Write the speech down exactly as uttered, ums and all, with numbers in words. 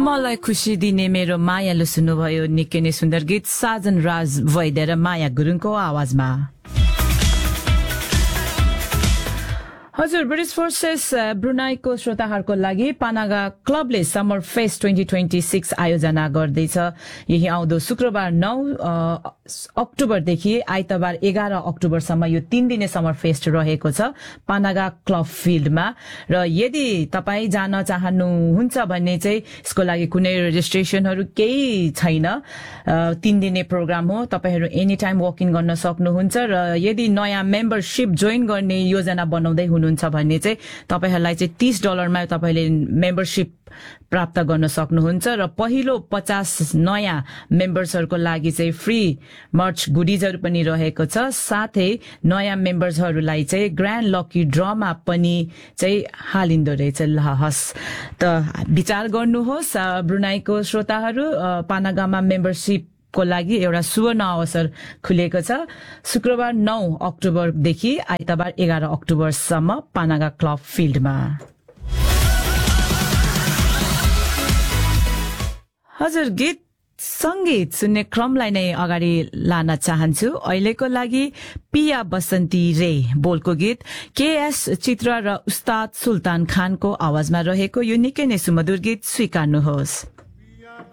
मलाई खुशी दिने मेरो मायालु सुन्नुभयो निकै नै सुन्दर गीत साजन राज वैद्य र माया गुरुङको आवाजमा। हजुर ब्रिटिश फोर्सेस ब्रुनाईको श्रोताहरूको लागि पानागा क्लबले summer fest twenty twenty six आयोजना गर्दैछ। यही आउँदो शुक्रबार नौ अक्टोबरदेखि आइतबार एघार अक्टोबरसम्म यो तीन दिने समर फेस्ट रहेको छ पानागा क्लब फिल्डमा। र यदि तपाईँ जान चाहनुहुन्छ भने चाहिँ यसको लागि कुनै रेजिस्ट्रेसनहरू केही छैन। तीन दिने प्रोग्राम हो, तपाईँहरू एनी टाइम वक इन गर्न सक्नुहुन्छ। र यदि नयाँ मेम्बरसिप जोइन गर्ने योजना बनाउँदै हुनुहुन्छ भने चाहिँ तपाईहरुलाई चाहिँ तीस डलरमा तपाईले मेम्बरशिप प्राप्त गर्न सक्नुहुन्छ। र पहिलो पचास नयाँ मेम्बर्सहरूको लागि चाहिँ फ्री मर्च गुडिजहरू पनि रहेको छ। साथै नयाँ मेम्बर्सहरूलाई चाहिँ ग्रान्ड लकी ड्रमा पनि चाहिँ हालिन्दो रहेछ। ल हस् त विचार गर्नुहोस् ब्रुनाईको श्रोताहरू, पानागामा मेम्बरशिप को लागि एउटा सुवर्ण अवसर खुलेको छ। शुक्रबार नौ अक्टोबरदेखि आइतबार एघार अक्टोबरसम्म पानागा क्लब फिल्डमा। हजुर गीत संगीत सुन्ने क्रमलाई नै अगाडि लान चाहन्छु। अहिलेको लागि पिया बसन्ती रे बोलको गीत केएस चित्र र उस्ताद सुल्तान खानको आवाजमा रहेको यो निकै नै सुमधुर गीत स्वीकार्नुहोस्।